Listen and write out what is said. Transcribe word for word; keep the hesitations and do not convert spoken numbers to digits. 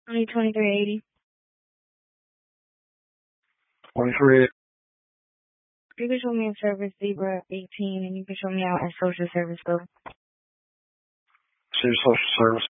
I need twenty-three eighty. twenty-three. You can show me in service zebra eighteen, and you can show me out at social service go. See your social service.